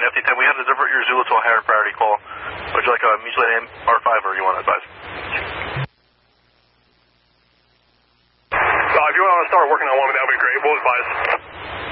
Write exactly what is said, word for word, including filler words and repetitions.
F T ten. We have to divert your Zulu to a higher priority call. Would you like a mutual R five or you want to advise? Uh, if you want to start working on one, that would be great. We'll advise.